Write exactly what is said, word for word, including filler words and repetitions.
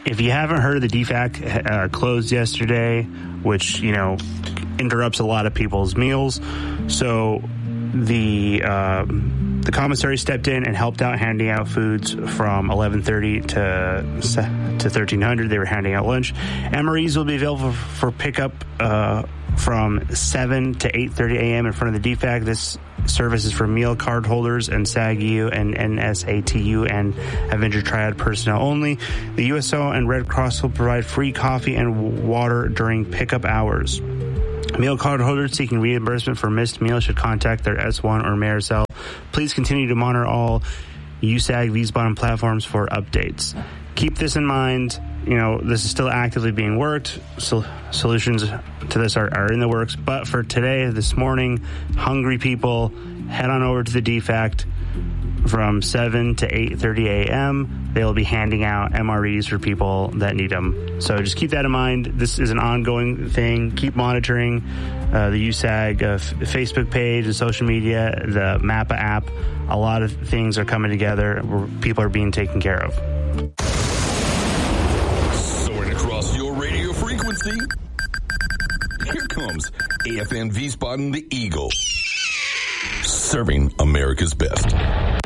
if you haven't heard, the D FAC uh, closed yesterday, which, you know, interrupts a lot of people's meals. So the uh, the commissary stepped in and helped out, handing out foods from eleven thirty to to thirteen hundred. They were handing out lunch. M R Es will be available for pickup uh, from seven to eight thirty a.m. in front of the D FAC. This service is for meal card holders and S A G U and N S A T U and Avenger Triad personnel only. The U S O and Red Cross will provide free coffee and water during pickup hours. Meal card holders seeking reimbursement for missed meals should contact their S one or Mayor cell. Please continue to monitor all U S A G Wiesbaden platforms for updates. Keep this in mind. You know, this is still actively being worked. So solutions to this are, are in the works. But for today, this morning, hungry people, head on over to the D FAC from seven to eight thirty a.m. They will be handing out M R Es for people that need them. So just keep that in mind. This is an ongoing thing. Keep monitoring uh, the U S A G uh, f- Facebook page, the social media, the MAPA app. A lot of things are coming together where people are being taken care of. Soaring across your radio frequency, here comes A F M Wiesbaden, the Eagle, serving America's best.